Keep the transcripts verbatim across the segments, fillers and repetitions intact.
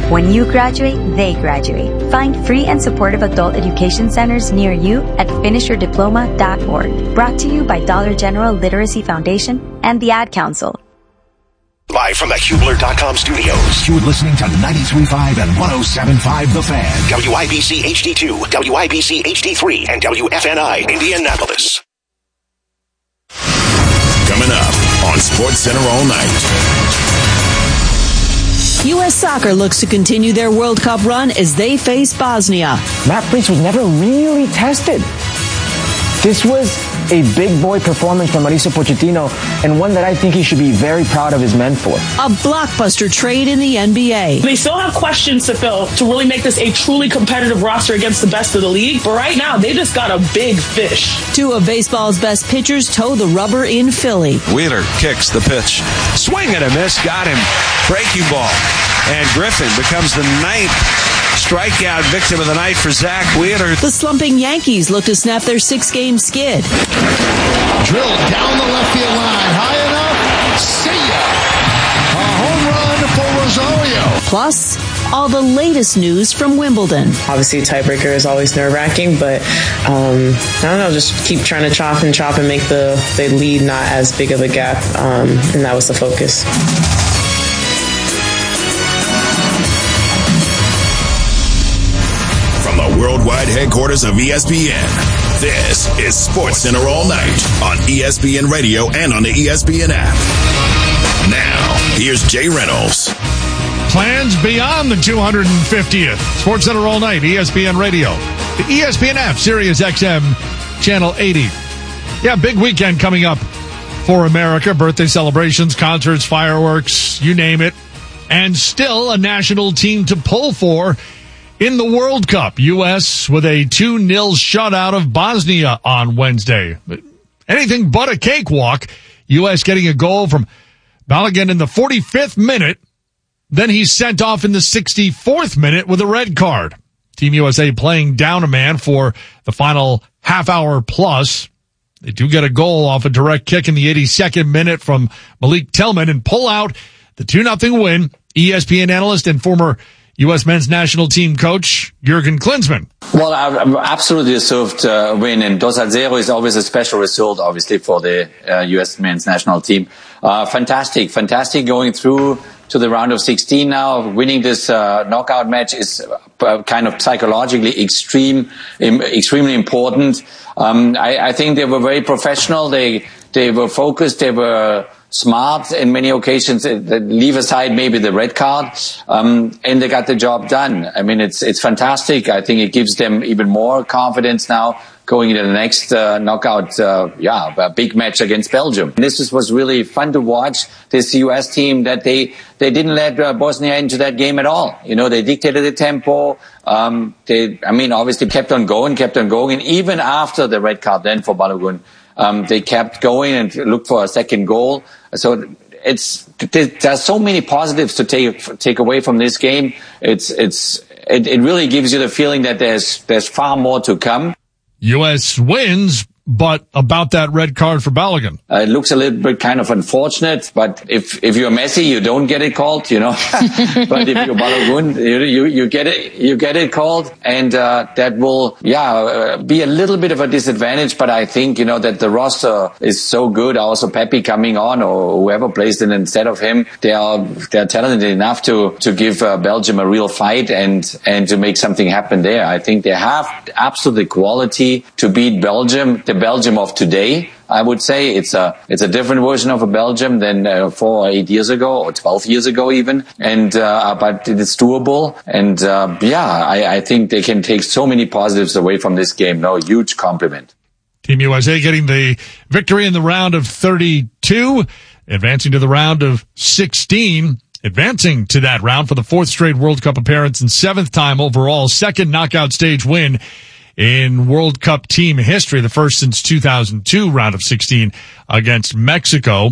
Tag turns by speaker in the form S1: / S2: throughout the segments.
S1: When you graduate, they graduate. Find free and supportive adult education centers near you at finish your diploma dot org. Brought to you by Dollar General Literacy Foundation and the Ad Council.
S2: Live from the Hubler dot com studios, you're listening to ninety-three point five and one oh seven point five The Fan. W I B C H D two, W I B C H D three, and W F N I Indianapolis. Coming up on SportsCenter all night.
S3: U S Soccer looks to continue their World Cup run as they face Bosnia.
S4: Matt Prince was never really tested. This was a big boy performance from Mauricio Pochettino, and one that I think he should be very proud of his men for.
S3: A blockbuster trade in the N B A.
S5: They still have questions to fill to really make this a truly competitive roster against the best of the league, but right now they just got a big fish.
S3: Two of baseball's best pitchers toe the rubber in Philly.
S6: Wheeler kicks the pitch. Swing and a miss, got him. Breaking ball. And Griffin becomes the ninth strikeout victim of the night for Zach Wheeler.
S3: The slumping Yankees look to snap their six-game skid.
S7: Drilled down the left field line. High enough. See ya. A home run for Rosario.
S3: Plus, all the latest news from Wimbledon.
S8: Obviously, tiebreaker is always nerve-wracking, but um, I don't know, just keep trying to chop and chop and make the, the lead not as big of a gap, um, and that was the focus.
S2: Worldwide headquarters of E S P N. This is SportsCenter all night on E S P N Radio and on the E S P N app. Now, here's Jay Reynolds.
S9: Plans beyond the two hundred fiftieth. SportsCenter all night, E S P N Radio. The E S P N app, Sirius X M, Channel eighty. Yeah, big weekend coming up for America. Birthday celebrations, concerts, fireworks, you name it. And still a national team to pull for in the World Cup. U S with a two nil shutout of Bosnia on Wednesday. Anything but a cakewalk. U S getting a goal from Balogun in the forty-fifth minute. Then he's sent off in the sixty-fourth minute with a red card. Team U S A playing down a man for the final half hour plus. They do get a goal off a direct kick in the eighty-second minute from Malik Tillman and pull out the two nothing win. E S P N analyst and former U S men's national team coach Jurgen Klinsmann.
S10: Well, absolutely deserved uh, win, and two zero is always a special result, obviously, for the uh, U S men's national team. Uh, fantastic, fantastic going through to the round of sixteen now. Winning this uh, knockout match is uh, kind of psychologically extreme, im- extremely important. Um, I, I think they were very professional. They they were focused. They were smart in many occasions. Leave aside maybe the red card, um, and they got the job done. I mean, it's it's fantastic. I think it gives them even more confidence now going into the next uh, knockout, uh, yeah, a big match against Belgium. This was, was really fun to watch. This U S team that they they didn't let uh, Bosnia into that game at all. You know, they dictated the tempo. Um, they, I mean, obviously kept on going, kept on going, and even after the red card then for Balogun, um, they kept going and looked for a second goal. So it's there's so many positives to take take away from this game. It's it's it, it really gives you the feeling that there's there's far more to come.
S9: U S wins, but about that red card for Balogun.
S10: Uh, it looks a little bit kind of unfortunate, but if if you're Messi, you don't get it called, you know. But if you're Balogun, you, you you get it you get it called, and uh, that will yeah uh, be a little bit of a disadvantage. But I think you know that the roster is so good. Also, Pepe coming on or whoever plays in instead of him, they are they are talented enough to to give uh, Belgium a real fight and and to make something happen there. I think they have absolutely quality to beat Belgium. The Belgium of today, I would say it's a it's a different version of a Belgium than uh, four or eight years ago or twelve years ago even, and uh, but it's doable. And uh, yeah, I, I think they can take so many positives away from this game. No, huge compliment.
S9: Team U S A getting the victory in the round of thirty-two, advancing to the round of sixteen. Advancing to that round for the fourth straight World Cup appearance and seventh time overall, second knockout stage win in World Cup team history, the first since two thousand two, round of sixteen against Mexico.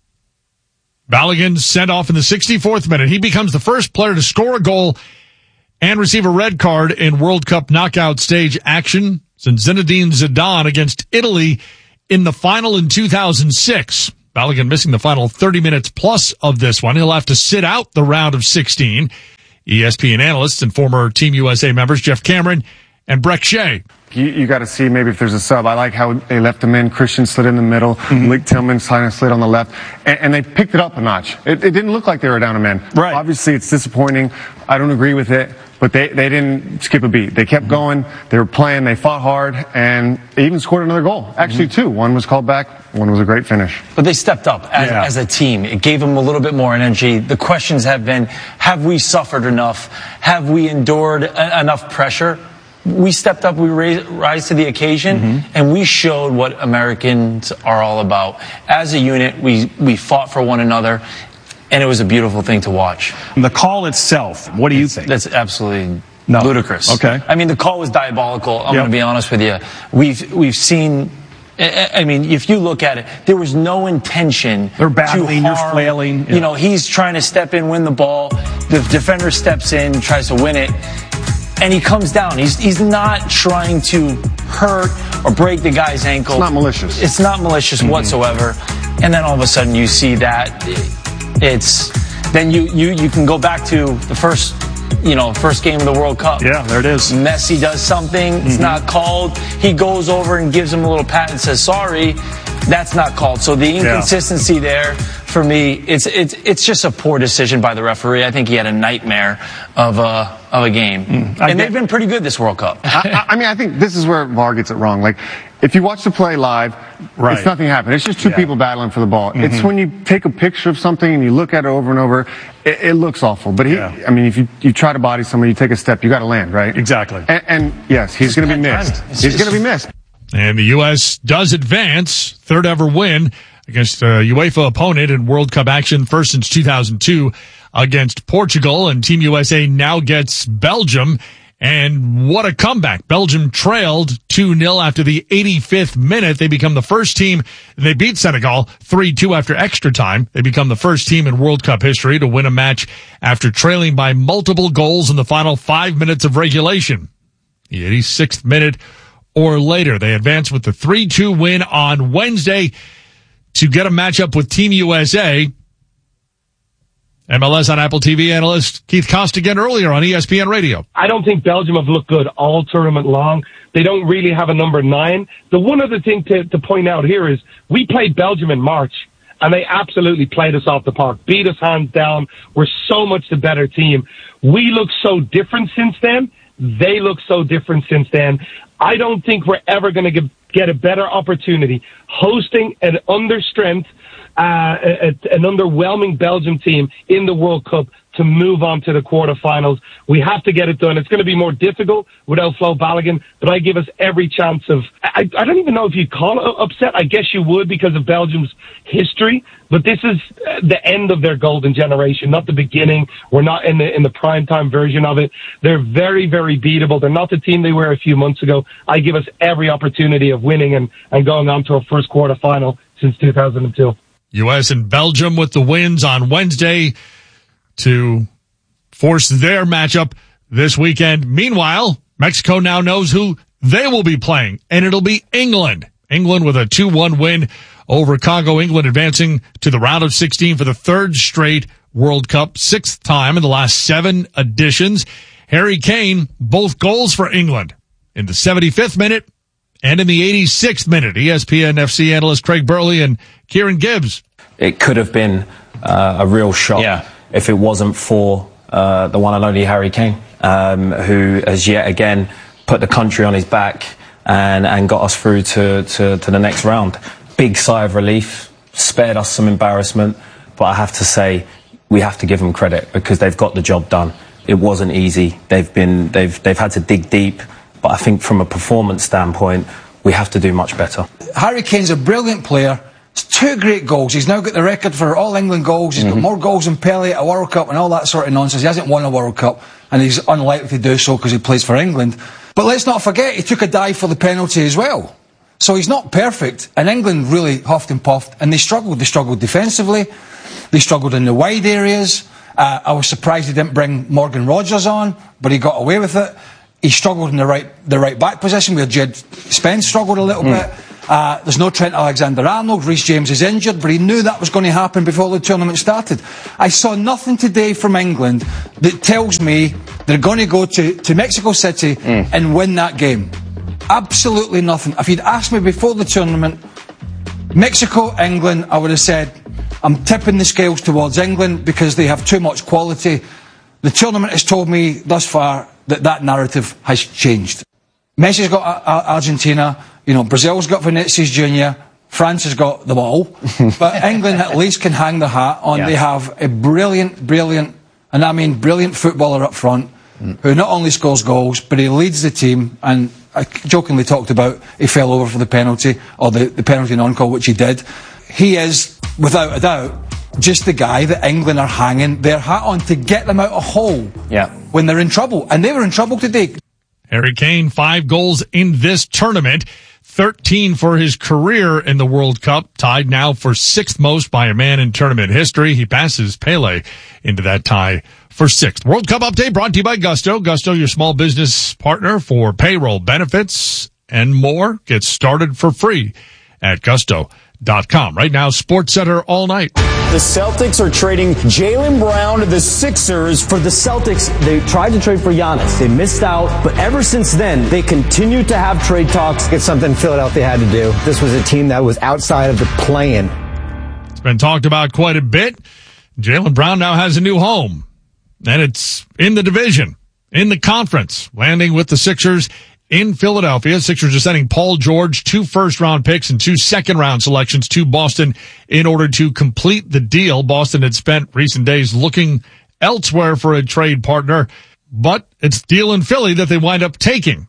S9: Balogun sent off in the sixty-fourth minute. He becomes the first player to score a goal and receive a red card in World Cup knockout stage action since Zinedine Zidane against Italy in the final in two thousand six. Balogun missing the final thirty minutes plus of this one. He'll have to sit out the round of sixteen. E S P N analysts and former Team U S A members Jeff Cameron and Breck Shea.
S11: You, you got to see maybe if there's a sub. I like how they left him in. Christian slid in the middle. Mm-hmm. Lick Tillman kind of slid on the left. And, and they picked it up a notch. It, it didn't look like they were down a man.
S9: Right.
S11: Obviously, it's disappointing. I don't agree with it. But they, they didn't skip a beat. They kept going. They were playing. They fought hard. And they even scored another goal. Actually, mm-hmm. two. One was called back. One was a great finish.
S12: But they stepped up as, yeah. as a team. It gave them a little bit more energy. The questions have been, have we suffered enough? Have we endured a- enough pressure? We stepped up, we raised, rise to the occasion, mm-hmm. and we showed what Americans are all about. As a unit, we, we fought for one another, and it was a beautiful thing to watch.
S13: The call itself, what do you
S12: it's,
S13: think?
S12: That's absolutely
S13: no.
S12: ludicrous.
S13: Okay.
S12: I mean, the call was diabolical. I'm
S13: yep.
S12: going to be honest with you. We've, we've seen... I mean, if you look at it, there was no intention.
S13: They're battling,
S12: to
S13: you're
S12: harm.
S13: flailing. Yeah.
S12: You know, he's trying to step in, win the ball. The defender steps in, tries to win it. And he comes down. He's he's not trying to hurt or break the guy's ankle.
S11: It's not malicious.
S12: It's not malicious mm-hmm. whatsoever. And then all of a sudden you see that it's then you, you, you can go back to the first you know first game of the World Cup.
S13: Yeah, there it is.
S12: Messi does something. It's mm-hmm. not called. He goes over and gives him a little pat and says sorry. That's not called. So the inconsistency yeah. there, for me, it's it's it's just a poor decision by the referee. I think he had a nightmare of a of a game, mm, and they've been pretty good this World Cup.
S11: I, I mean, I think this is where V A R gets it wrong. Like, if you watch the play live, right. it's nothing happened. It's just two yeah. people battling for the ball. Mm-hmm. It's when you take a picture of something and you look at it over and over, it, it looks awful. But he, yeah. I mean, if you you try to body somebody, you take a step, you got to land, right?
S13: Exactly.
S11: And, and yes, he's going to be missed. He's going to be missed.
S9: And the U S does advance, third ever win against a UEFA opponent in World Cup action, first since two thousand two against Portugal. And Team U S A now gets Belgium. And what a comeback. Belgium trailed two nil after the eighty-fifth minute. They become the first team. They beat Senegal three two after extra time. They become the first team in World Cup history to win a match after trailing by multiple goals in the final five minutes of regulation. The eighty-sixth minute or later. They advance with the three two win on Wednesday to get a matchup with Team U S A. M L S on Apple T V analyst Keith Costigan earlier on E S P N Radio.
S14: I don't think Belgium have looked good all tournament long. They don't really have a number nine. The one other thing to, to point out here is we played Belgium in March, and they absolutely played us off the park, beat us hands down. We're so much the better team. We look so different since then. They look so different since then. I don't think we're ever going to get a better opportunity hosting an understrength, uh, a, an underwhelming Belgium team in the World Cup to move on to the quarterfinals. We have to get it done. It's going to be more difficult without Flo Balogun, but I give us every chance of, I, I don't even know if you'd call it upset. I guess you would because of Belgium's history, but this is the end of their golden generation, not the beginning. We're not in the, in the primetime version of it. They're very, very beatable. They're not the team they were a few months ago. I give us every opportunity of winning and, and going on to a first quarterfinal since two thousand two.
S9: U S and Belgium with the wins on Wednesday to force their matchup this weekend. Meanwhile, Mexico now knows who they will be playing, and it'll be England. England with a two one win over Congo. England advancing to the round of sixteen for the third straight World Cup, sixth time in the last seven editions. Harry Kane, both goals for England in the seventy-fifth minute and in the eighty-sixth minute. E S P N F C analyst Craig Burley and Kieran Gibbs.
S15: It could have been uh, a real shock. Yeah. If it wasn't for uh, the one and only Harry Kane, um, who has yet again put the country on his back and, and got us through to, to, to the next round. Big sigh of relief, spared us some embarrassment, but I have to say we have to give them credit because they've got the job done. It wasn't easy. They've been they've they've had to dig deep, but I think from a performance standpoint, we have to do much better.
S16: Harry Kane's a brilliant player. It's two great goals. He's now got the record for all England goals. He's mm-hmm. got more goals than Pelé at a World Cup and all that sort of nonsense. He hasn't won a World Cup, and he's unlikely to do so because he plays for England. But let's not forget, he took a dive for the penalty as well. So he's not perfect, and England really huffed and puffed, and they struggled. They struggled defensively. They struggled in the wide areas. Uh, I was surprised he didn't bring Morgan Rogers on, but he got away with it. He struggled in the right the right back position where Jed Spence struggled a little mm. bit. Uh, there's no Trent Alexander-Arnold. Reece James is injured, but he knew that was going to happen before the tournament started. I saw nothing today from England that tells me they're going to go to, to Mexico City mm. and win that game. Absolutely nothing. If you'd asked me before the tournament, Mexico, England, I would have said, I'm tipping the scales towards England because they have too much quality. The tournament has told me thus far that that narrative has changed. Messi's got uh, Argentina, you know, Brazil's got Vinicius Junior, France has got them all, but England at least can hang their hat on. Yeah. They have a brilliant, brilliant, and I mean brilliant footballer up front mm. who not only scores goals, but he leads the team. And I jokingly talked about he fell over for the penalty, or the, the penalty non-call, which he did. He is, without a doubt, just the guy that England are hanging their hat on to get them out of hole
S15: yeah.
S16: when they're in trouble. And they were in trouble today.
S9: Harry Kane, five goals in this tournament, thirteen for his career in the World Cup, tied now for sixth most by a man in tournament history. He passes Pele into that tie for sixth. World Cup update brought to you by Gusto. Gusto, your small business partner for payroll, benefits, and more. Get started for free at gusto dot com. Right now, Sports Center all night.
S17: The Celtics are trading Jaylen Brown to the Sixers.
S18: For the Celtics, they tried to trade for Giannis. They missed out, but ever since then, they continued to have trade talks.
S19: It's something Philadelphia had to do. This was a team that was outside of the play-in.
S9: It's been talked about quite a bit. Jaylen Brown now has a new home, and it's in the division, in the conference, landing with the Sixers in Philadelphia. Sixers are sending Paul George, two first-round picks and two second-round selections to Boston in order to complete the deal. Boston had spent recent days looking elsewhere for a trade partner, but it's deal in Philly that they wind up taking.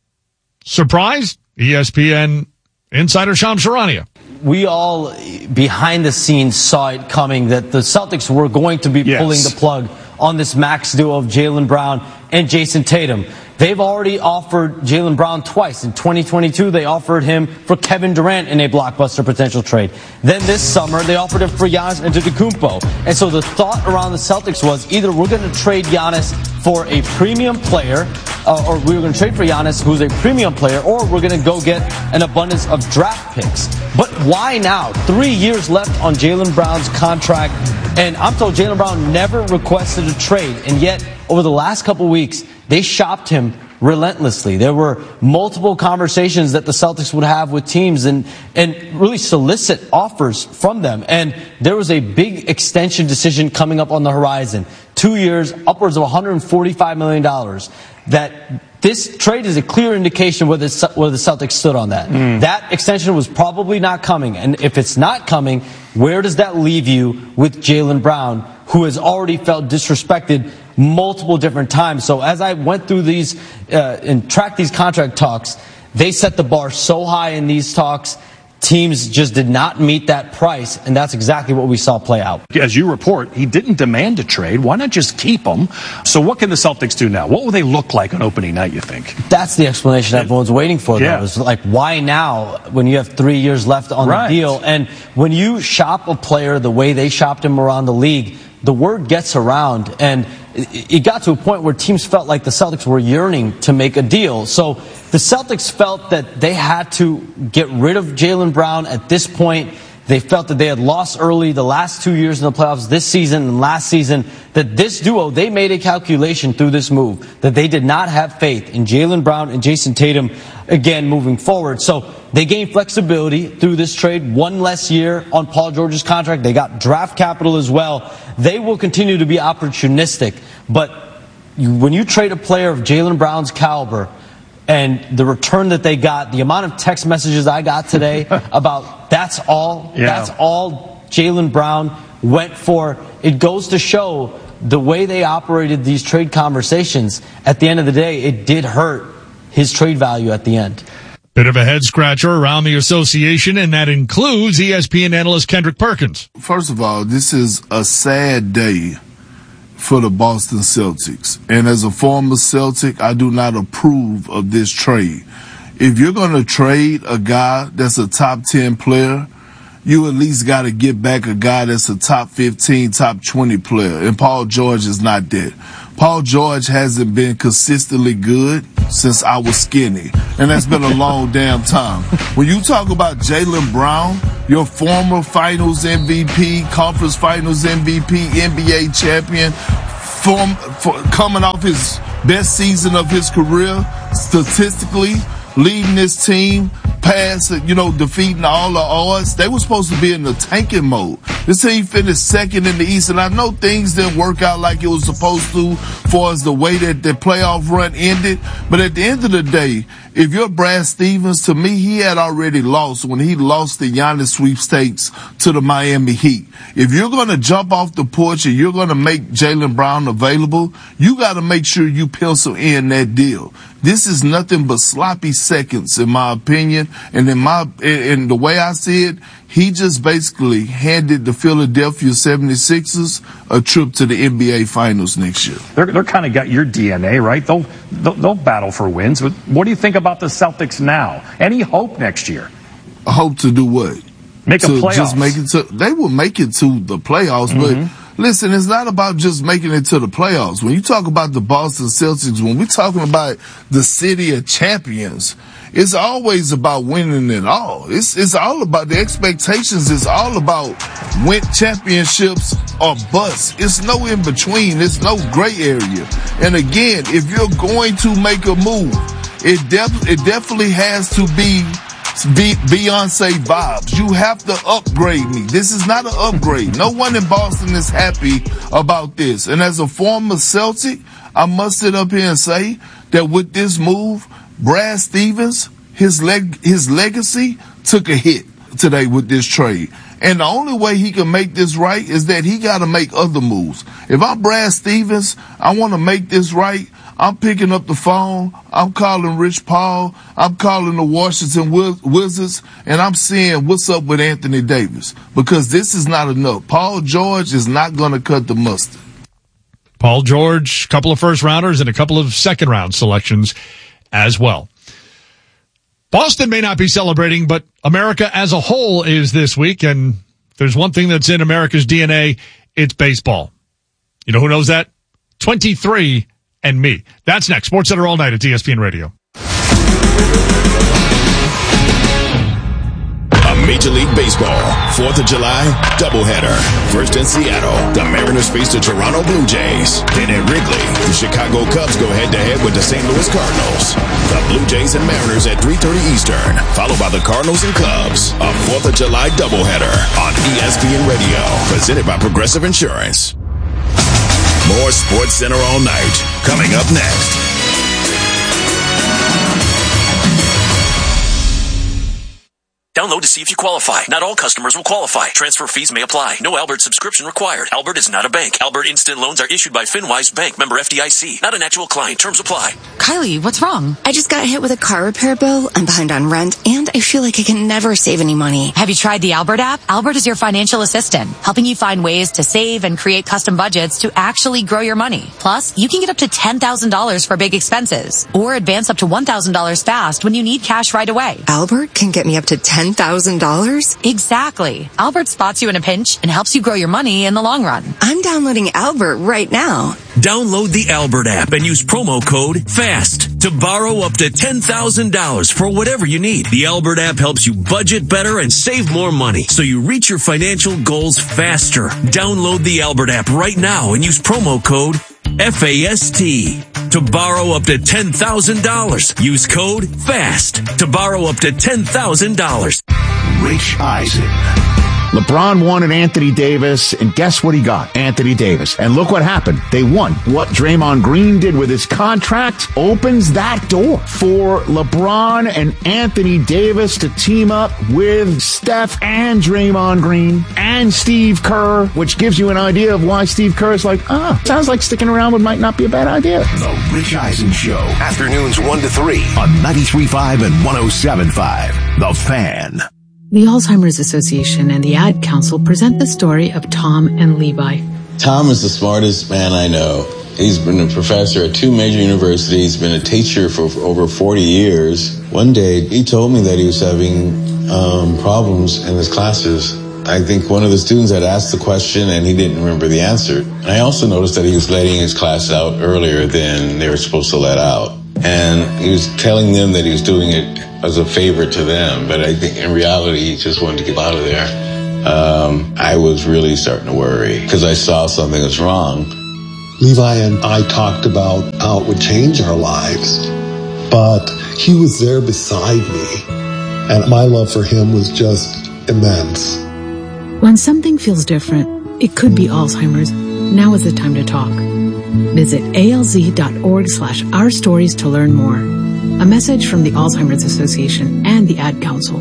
S9: Surprised? E S P N insider Shams Charania.
S12: We all, behind the scenes, saw it coming that the Celtics were going to be yes. pulling the plug on this max duo of Jaylen Brown and Jason Tatum. They've already offered Jaylen Brown twice. In twenty twenty-two, they offered him for Kevin Durant in a blockbuster potential trade. Then this summer, they offered him for Giannis Antetokounmpo. And so the thought around the Celtics was either we're going to trade Giannis for a premium player, uh, or we were going to trade for Giannis, who's a premium player, or we're going to go get an abundance of draft picks. But why now? Three years left on Jaylen Brown's contract, and I'm told Jaylen Brown never requested a trade, and yet over the last couple weeks, they shopped him relentlessly. There were multiple conversations that the Celtics would have with teams and, and really solicit offers from them. And there was a big extension decision coming up on the horizon. Two years, upwards of one hundred forty-five million dollars. That this trade is a clear indication where the, where the Celtics stood on that. Mm. That extension was probably not coming. And if it's not coming, where does that leave you with Jaylen Brown, who has already felt disrespected multiple different times? So as I went through these uh, and tracked these contract talks, they set the bar so high in these talks, teams just did not meet that price, and that's exactly what we saw play out.
S13: As you report, he didn't demand a trade. Why not just keep him? So what can the Celtics do now? What will they look like on opening night, you think?
S12: That's the explanation everyone's waiting for, though.
S13: Yeah.
S12: It's like, why now when you have three years left on
S13: right.
S12: the deal? And when you shop a player the way they shopped him around the league, the word gets around, and it got to a point where teams felt like the Celtics were yearning to make a deal. So the Celtics felt that they had to get rid of Jaylen Brown at this point. They felt that they had lost early the last two years in the playoffs, this season and last season, that this duo, they made a calculation through this move, that they did not have faith in Jaylen Brown and Jason Tatum again moving forward. So they gained flexibility through this trade, one less year on Paul George's contract. They got draft capital as well. They will continue to be opportunistic. But you, when you trade a player of Jaylen Brown's caliber, and the return that they got, the amount of text messages I got today about that's all, yeah. that's all Jaylen Brown went for, it goes to show the way they operated these trade conversations. At the end of the day, it did hurt his trade value at the end.
S9: Bit of a head scratcher around the association, and that includes E S P N analyst Kendrick Perkins.
S20: First of all, this is a sad day for the Boston Celtics. And as a former Celtic, I do not approve of this trade. If you're going to trade a guy that's a top ten player, you at least got to get back a guy that's a top fifteen, top twenty player. And Paul George is not that. Paul George hasn't been consistently good since I was skinny, and that's been a long damn time. When you talk about Jaylen Brown, your former Finals M V P, Conference Finals M V P, N B A champion, form, for, coming off his best season of his career, statistically, leading this team past, you know, defeating all the odds. They were supposed to be in the tanking mode. This team finished second in the East, and I know things didn't work out like it was supposed to as far as the way that the playoff run ended. But at the end of the day, if you're Brad Stevens, to me, he had already lost when he lost the Giannis sweepstakes to the Miami Heat. If you're going to jump off the porch and you're going to make Jaylen Brown available, you got to make sure you pencil in that deal. This is nothing but sloppy seconds, in my opinion. And in my, in the way I see it, he just basically handed the Philadelphia seventy-sixers a trip to the N B A Finals next year.
S13: They're, they're kind of got your D N A, right? They'll, they'll, they'll battle for wins. But what do you think about the Celtics now? Any hope next year?
S20: Hope to do what?
S13: Make
S20: to
S13: a playoffs.
S20: Just make it to, they will make it to the playoffs, mm-hmm. but listen, it's not about just making it to the playoffs. When you talk about the Boston Celtics, when we're talking about the city of champions, it's always about winning it all. It's it's all about the expectations. It's all about win championships or bust. It's no in between. It's no gray area. And again, if you're going to make a move, it def- it definitely has to be Be- Beyonce vibes. You have to upgrade me. This is not an upgrade. No one in Boston is happy about this. And as a former Celtic, I must sit up here and say that with this move, Brad Stevens, his leg, his legacy took a hit today with this trade. And the only way he can make this right is that he got to make other moves. If I'm Brad Stevens, I want to make this right. I'm picking up the phone. I'm calling Rich Paul. I'm calling the Washington Wizards, and I'm saying, what's up with Anthony Davis? Because this is not enough. Paul George is not going to cut the mustard.
S9: Paul George, a couple of first rounders and a couple of second round selections as well. Boston may not be celebrating, but America as a whole is this week. And if there's one thing that's in America's D N A, it's baseball. You know who knows that? twenty-three and me. That's next. Sports Center all night at E S P N Radio.
S2: Major League Baseball, fourth of July, doubleheader. First in Seattle, the Mariners face the Toronto Blue Jays. Then at Wrigley, the Chicago Cubs go head-to-head with the Saint Louis Cardinals. The Blue Jays and Mariners at three thirty Eastern, followed by the Cardinals and Cubs. A fourth of July doubleheader on E S P N Radio, presented by Progressive Insurance. More Sports Center all night, coming up next.
S21: Download to see if you qualify. Not all customers will qualify. Transfer fees may apply. No Albert subscription required. Albert is not a bank. Albert Instant Loans are issued by FinWise Bank, member F D I C. Not an actual client. Terms apply.
S22: Kylie, what's wrong? I just got hit with a car repair bill. I'm behind on rent, and I feel like I can never save any money.
S23: Have you tried the Albert app? Albert is your financial assistant, helping you find ways to save and create custom budgets to actually grow your money. Plus, you can get up to ten thousand dollars for big expenses, or advance up to one thousand dollars fast when you need cash right away.
S22: Albert can get me up to ten thousand dollars?
S23: Exactly. Albert spots you in a pinch and helps you grow your money in the long run.
S22: I'm downloading Albert right now.
S21: Download the Albert app and use promo code FAST to borrow up to ten thousand dollars for whatever you need. The Albert app helps you budget better and save more money, so you reach your financial goals faster. Download the Albert app right now and use promo code F A S T to borrow up to ten thousand dollars. Use code FAST to borrow up to ten thousand dollars.
S2: Rich Eisen.
S24: LeBron wanted Anthony Davis, and guess what he got? Anthony Davis. And look what happened. They won. What Draymond Green did with his contract opens that door for LeBron and Anthony Davis to team up with Steph and Draymond Green and Steve Kerr, which gives you an idea of why Steve Kerr is like, ah, sounds like sticking around with might not be a bad idea.
S2: The Rich Eisen Show. Afternoons one to three on ninety-three point five and one oh seven point five. The Fan.
S25: The Alzheimer's Association and the Ad Council present the story of Tom and Levi.
S26: Tom is the smartest man I know. He's been a professor at two major universities, been a teacher for over forty years. One day, he told me that he was having um, problems in his classes, I think one of the students had asked the question and he didn't remember the answer. And I also noticed that he was letting his class out earlier than they were supposed to let out. And he was telling them that he was doing it as a favor to them, but I think in reality he just wanted to get out of there. Um, I was really starting to worry because I saw something was wrong.
S1: Levi and I talked about how it would change our lives, but he was there beside me, and my love for him was just immense.
S25: When something feels different, it could be Alzheimer's. Now is the time to talk. Visit alz.org slash our stories to learn more. A message from the Alzheimer's Association and the Ad Council.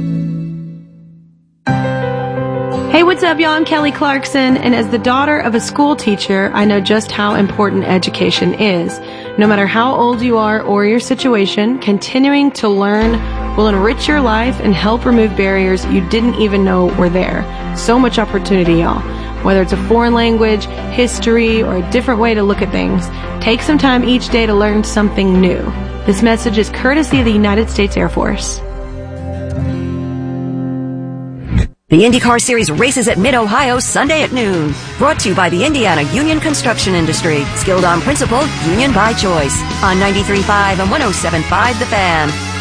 S3: Hey, what's up, y'all? I'm Kelly Clarkson, and as the daughter of a school teacher, I know just how important education is. No matter how old you are or your situation, continuing to learn will enrich your life and help remove barriers you didn't even know were there. So much opportunity, y'all. Whether it's a foreign language, history, or a different way to look at things, take some time each day to learn something new. This message is courtesy of the United States Air Force.
S4: The IndyCar Series races at Mid-Ohio Sunday at noon. Brought to you by the Indiana Union Construction Industry. Skilled on principle, union by choice. On ninety-three point five and one oh seven point five The Fan.